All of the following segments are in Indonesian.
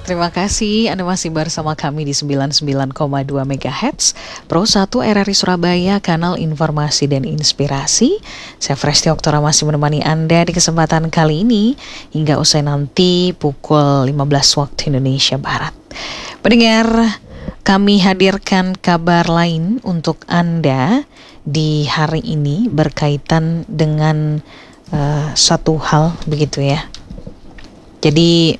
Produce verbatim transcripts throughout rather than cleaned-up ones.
Terima kasih Anda masih bersama kami di sembilan puluh sembilan koma dua megahertz Pro satu R R I Surabaya, kanal informasi dan inspirasi. Saya Fresti Oktora masih menemani Anda di kesempatan kali ini hingga usai nanti pukul lima belas waktu Indonesia Barat. Pendengar, kami hadirkan kabar lain untuk Anda di hari ini berkaitan dengan uh, satu hal begitu ya. Jadi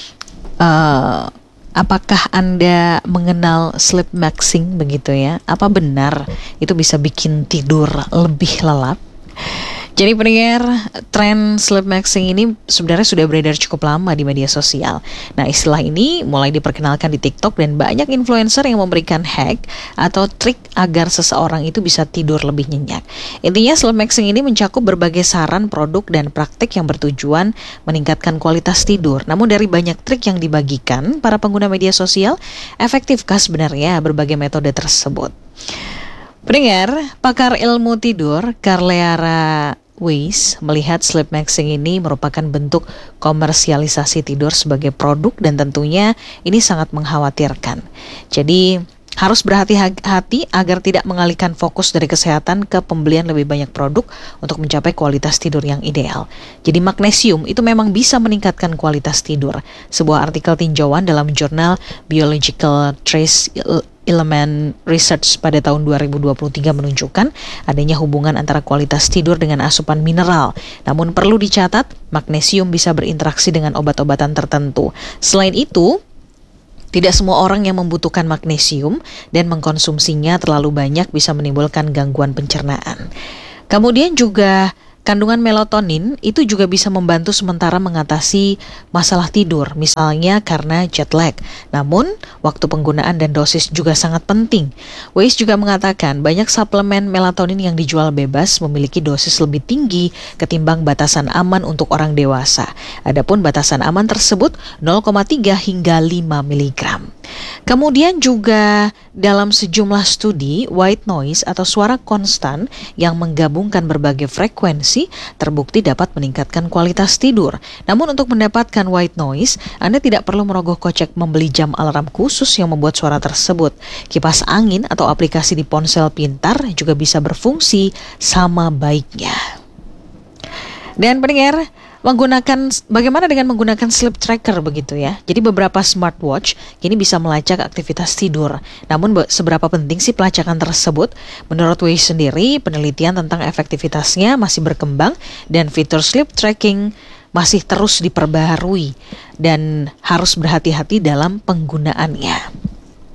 Uh, apakah Anda mengenal sleep maxing begitu ya? Apa benar itu bisa bikin tidur lebih lelap? Jadi pendengar, tren sleep maxing ini sebenarnya sudah beredar cukup lama di media sosial. Nah, istilah ini mulai diperkenalkan di TikTok dan banyak influencer yang memberikan hack atau trik agar seseorang itu bisa tidur lebih nyenyak. Intinya sleep maxing ini mencakup berbagai saran, produk, dan praktik yang bertujuan meningkatkan kualitas tidur. Namun dari banyak trik yang dibagikan para pengguna media sosial, efektifkah sebenarnya berbagai metode tersebut? Pendengar, pakar ilmu tidur Carleara Weiss melihat sleep maxing ini merupakan bentuk komersialisasi tidur sebagai produk dan tentunya ini sangat mengkhawatirkan. Jadi harus berhati-hati agar tidak mengalihkan fokus dari kesehatan ke pembelian lebih banyak produk untuk mencapai kualitas tidur yang ideal. Jadi magnesium itu memang bisa meningkatkan kualitas tidur. Sebuah artikel tinjauan dalam jurnal Biological Trace Element Research pada tahun dua ribu dua puluh tiga menunjukkan adanya hubungan antara kualitas tidur dengan asupan mineral. Namun perlu dicatat, magnesium bisa berinteraksi dengan obat-obatan tertentu. Selain itu, tidak semua orang yang membutuhkan magnesium dan mengkonsumsinya terlalu banyak bisa menimbulkan gangguan pencernaan. Kemudian juga kandungan melatonin itu juga bisa membantu sementara mengatasi masalah tidur, misalnya karena jet lag. Namun, waktu penggunaan dan dosis juga sangat penting. Weiss juga mengatakan banyak suplemen melatonin yang dijual bebas memiliki dosis lebih tinggi ketimbang batasan aman untuk orang dewasa. Adapun batasan aman tersebut nol koma tiga hingga lima miligram. Kemudian juga dalam sejumlah studi, white noise atau suara konstan yang menggabungkan berbagai frekuensi terbukti dapat meningkatkan kualitas tidur. Namun untuk mendapatkan white noise, Anda tidak perlu merogoh kocek membeli jam alarm khusus yang membuat suara tersebut. Kipas angin atau aplikasi di ponsel pintar juga bisa berfungsi sama baiknya. Dan pendengar, menggunakan bagaimana dengan menggunakan sleep tracker begitu ya. Jadi beberapa smartwatch kini bisa melacak aktivitas tidur. Namun seberapa penting sih pelacakan tersebut? Menurut Weiss sendiri, penelitian tentang efektivitasnya masih berkembang dan fitur sleep tracking masih terus diperbaharui dan harus berhati-hati dalam penggunaannya.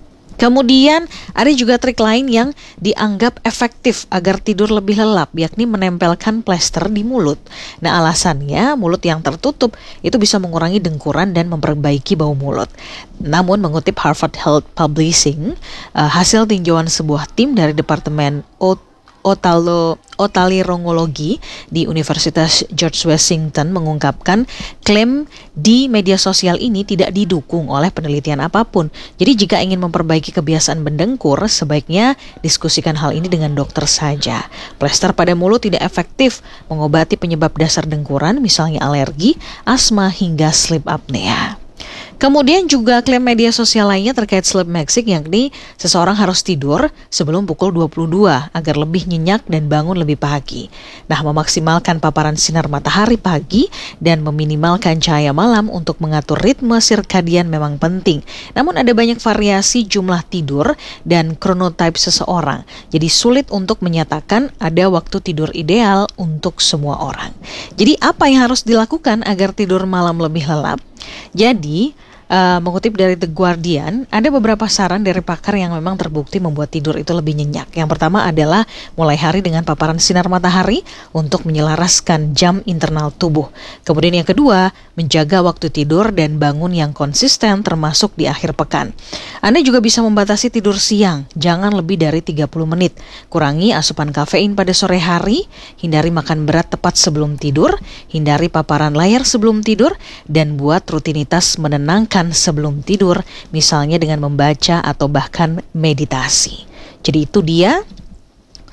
Kemudian ada juga trik lain yang dianggap efektif agar tidur lebih lelap, yakni menempelkan plester di mulut. Nah, alasannya mulut yang tertutup itu bisa mengurangi dengkuran dan memperbaiki bau mulut. Namun mengutip Harvard Health Publishing, uh, hasil tinjauan sebuah tim dari Departemen Ot Otalo, Otalirongologi di Universitas George Washington mengungkapkan klaim di media sosial ini tidak didukung oleh penelitian apapun. Jadi jika ingin memperbaiki kebiasaan mendengkur, sebaiknya diskusikan hal ini dengan dokter saja. Plester pada mulut tidak efektif mengobati penyebab dasar dengkuran, misalnya alergi, asma, hingga sleep apnea. Kemudian juga klaim media sosial lainnya terkait sleep maxing, yakni seseorang harus tidur sebelum pukul dua puluh dua agar lebih nyenyak dan bangun lebih pagi. Nah, memaksimalkan paparan sinar matahari pagi dan meminimalkan cahaya malam untuk mengatur ritme sirkadian memang penting. Namun ada banyak variasi jumlah tidur dan chronotype seseorang. Jadi sulit untuk menyatakan ada waktu tidur ideal untuk semua orang. Jadi apa yang harus dilakukan agar tidur malam lebih lelap? Jadi, uh, mengutip dari The Guardian, ada beberapa saran dari pakar yang memang terbukti membuat tidur itu lebih nyenyak. Yang pertama adalah mulai hari dengan paparan sinar matahari untuk menyelaraskan jam internal tubuh. Kemudian yang kedua, menjaga waktu tidur dan bangun yang konsisten termasuk di akhir pekan. Anda juga bisa membatasi tidur siang, jangan lebih dari tiga puluh menit. Kurangi asupan kafein pada sore hari, hindari makan berat tepat sebelum tidur, hindari paparan layar sebelum tidur, dan buat rutinitas menenangkan sebelum tidur, misalnya dengan membaca atau bahkan meditasi. Jadi itu dia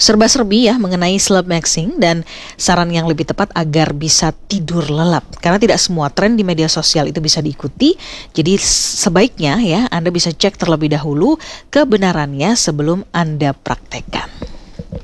serba-serbi ya mengenai sleep maxing dan saran yang lebih tepat agar bisa tidur lelap. Karena tidak semua tren di media sosial itu bisa diikuti, jadi sebaiknya ya Anda bisa cek terlebih dahulu kebenarannya sebelum Anda praktekkan.